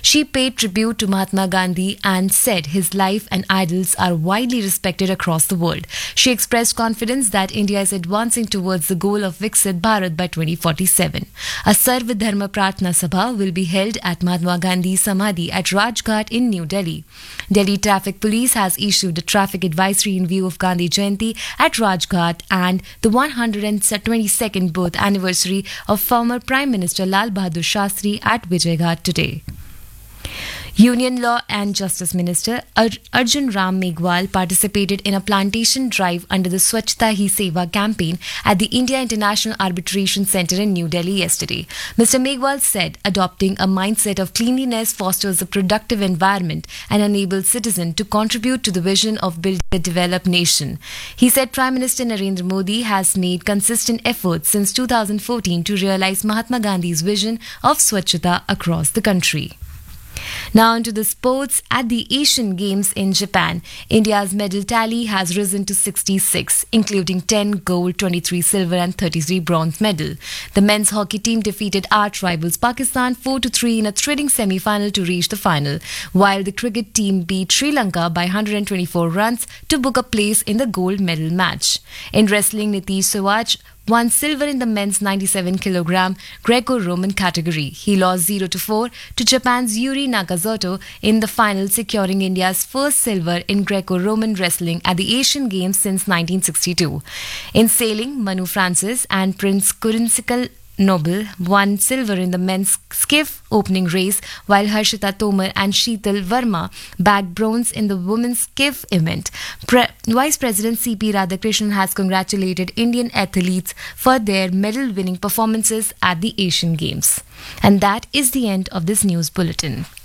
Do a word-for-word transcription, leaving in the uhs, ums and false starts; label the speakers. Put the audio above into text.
Speaker 1: She paid tribute to Mahatma Gandhi and said his life and ideals are widely respected across the world. She expressed confidence that India is advancing towards the goal of Viksit Bharat by twenty forty-seven. A Sarva Dharma Pratna Sabha will be held at Mahatma Gandhi Samadhi at Rajghat in New Delhi. Delhi Traffic Police has issued a traffic advisory in view of Gandhi Jayanti at Rajghat and the one hundred twenty-second birth anniversary of former Prime Minister Lal Bahadur Shastri at Vijayaghat today. Union Law and Justice Minister Ar- Arjun Ram Meghwal participated in a plantation drive under the Swachhta Hi Seva campaign at the India International Arbitration Centre in New Delhi yesterday. Mister Meghwal said adopting a mindset of cleanliness fosters a productive environment and enables citizens to contribute to the vision of building a developed nation. He said Prime Minister Narendra Modi has made consistent efforts since two thousand fourteen to realise Mahatma Gandhi's vision of Swachhta across the country. Now onto the sports. At the Asian Games in Japan, India's medal tally has risen to sixty-six, including ten gold, twenty-three silver and thirty-three bronze medals. The men's hockey team defeated arch rivals Pakistan four to three in a thrilling semi-final to reach the final, while the cricket team beat Sri Lanka by one hundred twenty-four runs to book a place in the gold medal match. In wrestling, Nitish Sawaj won silver in the men's ninety-seven kilogram Greco-Roman category. He lost zero to four to Japan's Yuri Nakazato in the final, securing India's first silver in Greco-Roman wrestling at the Asian Games since nineteen sixty-two. In sailing, Manu Francis and Prince Kurinsikal Noble won silver in the men's skiff opening race, while Harshita Tomar and Sheetal Verma bagged bronze in the women's skiff event. Pre- Vice President C P Radhakrishnan has congratulated Indian athletes for their medal-winning performances at the Asian Games. And that is the end of this news bulletin.